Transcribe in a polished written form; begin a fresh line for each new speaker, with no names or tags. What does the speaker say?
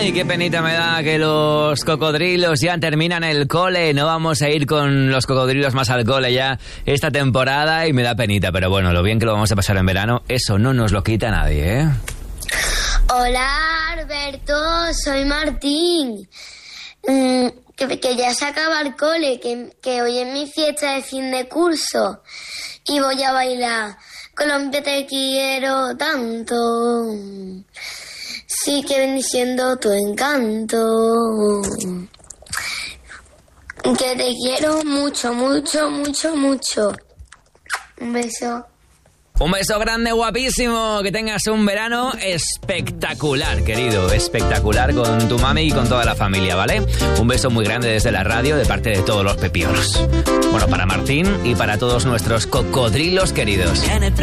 Ay, qué penita me da que los cocodrilos ya terminan el cole. No vamos a ir con los cocodrilos más al cole ya esta temporada y me da penita. Pero bueno, lo bien que lo vamos a pasar en verano, eso no nos lo quita nadie, ¿eh?
Hola, Alberto, soy Martín. Que ya se acaba el cole, que hoy es mi fiesta de fin de curso y voy a bailar Colombia te quiero tanto, sigue bendiciendo tu encanto, que te quiero mucho, mucho, mucho, mucho. Un beso.
Un beso grande, guapísimo. Que tengas un verano espectacular, querido. Espectacular con tu mami y con toda la familia, ¿vale? Un beso muy grande desde la radio de parte de todos los pepiolos. Bueno, para Martín y para todos nuestros cocodrilos queridos.